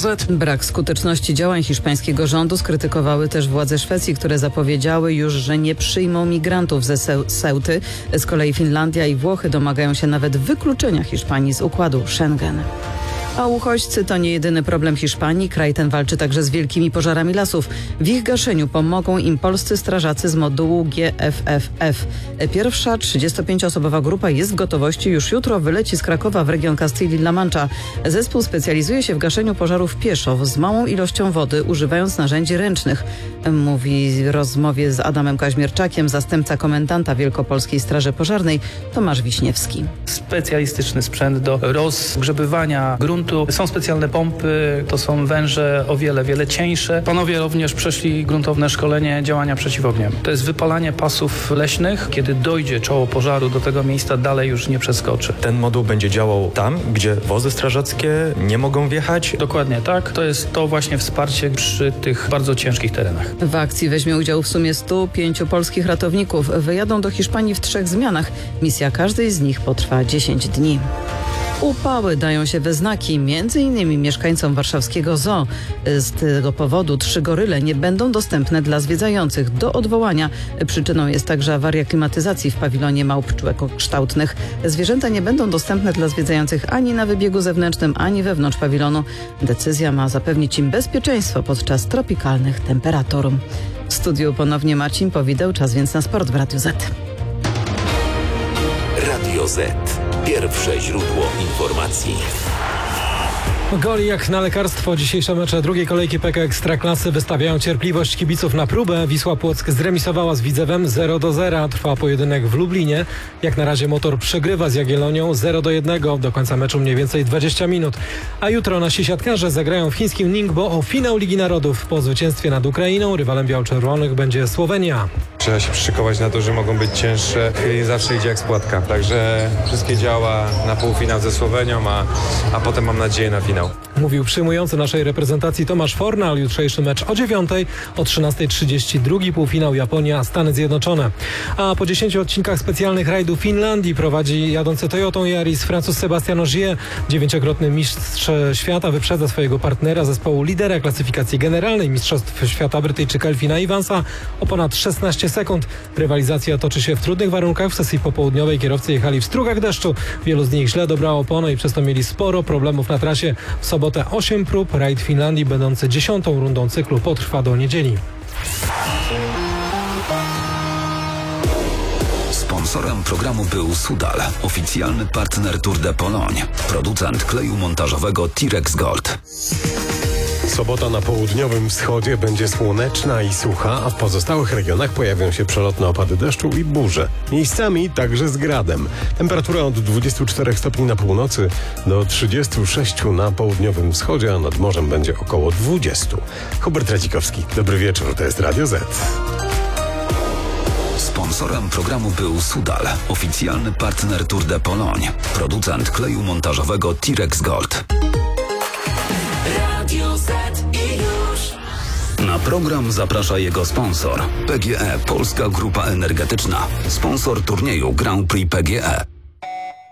Z. Brak skuteczności działań hiszpańskiego rządu skrytykowały też władze Szwecji, które zapowiedziały już, że nie przyjmą migrantów ze Ceuty. Z kolei Finlandia i Włochy domagają się nawet wykluczenia Hiszpanii z układu Schengen. A uchodźcy to nie jedyny problem Hiszpanii. Kraj ten walczy także z wielkimi pożarami lasów. W ich gaszeniu pomogą im polscy strażacy z modułu GFFF. Pierwsza 35-osobowa grupa jest w gotowości. Już jutro wyleci z Krakowa w region Castilla-La Mancha. Zespół specjalizuje się w gaszeniu pożarów pieszo z małą ilością wody, używając narzędzi ręcznych. Mówi w rozmowie z Adamem Kaźmierczakiem zastępca komendanta Wielkopolskiej Straży Pożarnej Tomasz Wiśniewski. Specjalistyczny sprzęt do rozgrzebywania gruntu. Są specjalne pompy, to są węże o wiele cieńsze. Panowie również przeszli gruntowne szkolenie działania przeciwogniem. To jest wypalanie pasów leśnych. Kiedy dojdzie czoło pożaru do tego miejsca, dalej już nie przeskoczy. Ten moduł będzie działał tam, gdzie wozy strażackie nie mogą wjechać? Dokładnie tak. To jest to właśnie wsparcie przy tych bardzo ciężkich terenach. W akcji weźmie udział w sumie 105 polskich ratowników. Wyjadą do Hiszpanii w 3 zmianach. Misja każdej z nich potrwa 10 dni. Upały dają się we znaki, m.in. mieszkańcom warszawskiego zoo. Z tego powodu 3 goryle nie będą dostępne dla zwiedzających. Do odwołania przyczyną jest także awaria klimatyzacji w pawilonie małp człekokształtnych. Zwierzęta nie będą dostępne dla zwiedzających ani na wybiegu zewnętrznym, ani wewnątrz pawilonu. Decyzja ma zapewnić im bezpieczeństwo podczas tropikalnych temperatur. W studiu ponownie Marcin Powideł, czas więc na sport w Radiu Z. Radio Z. Pierwsze źródło informacji. Goli jak na lekarstwo. Dzisiejsze mecze drugiej kolejki PK Ekstraklasy wystawiają cierpliwość kibiców na próbę. Wisła Płock zremisowała z Widzewem 0-0. Trwa pojedynek w Lublinie. Jak na razie Motor przegrywa z Jagiellonią 0-1. Do końca meczu mniej więcej 20 minut. A jutro nasi siatkarze zagrają w chińskim Ningbo o finał Ligi Narodów. Po zwycięstwie nad Ukrainą rywalem biało-czerwonych będzie Słowenia. Trzeba się przyszykować na to, że mogą być cięższe. Nie zawsze idzie jak spłatka. Także wszystkie działa na półfinał ze Słowenią, a potem mam nadzieję na finał. Mówił przyjmujący naszej reprezentacji Tomasz Fornal. Jutrzejszy mecz o 9:00, o 13:30 drugi półfinał Japonia-Stany Zjednoczone. A po 10 odcinkach specjalnych rajdów Finlandii prowadzi jadący Toyotą Yaris Francuz Sébastien Ogier. 9-krotny mistrz świata wyprzedza swojego partnera zespołu lidera klasyfikacji generalnej Mistrzostw Świata Brytyjczyka Elfina Evansa o ponad 16 sekund. Rywalizacja toczy się w trudnych warunkach. W sesji popołudniowej kierowcy jechali w strugach deszczu. Wielu z nich źle dobrało opony i przez to mieli sporo problemów na trasie. W sobotę 8 prób. Rajd Finlandii będący 10. rundą cyklu potrwa do niedzieli. Sponsorem programu był Sudal, oficjalny partner Tour de Pologne, producent kleju montażowego Tirex Gold. Sobota na południowym wschodzie będzie słoneczna i sucha, a w pozostałych regionach pojawią się przelotne opady deszczu i burze. Miejscami także z gradem. Temperatura od 24 stopni na północy do 36 na południowym wschodzie, a nad morzem będzie około 20. Hubert Radzikowski, dobry wieczór, to jest Radio Z. Sponsorem programu był Sudal, oficjalny partner Tour de Pologne, producent kleju montażowego Tirex Gold. Radio Z i już. Na program zaprasza jego sponsor. PGE, Polska Grupa Energetyczna. Sponsor turnieju Grand Prix PGE.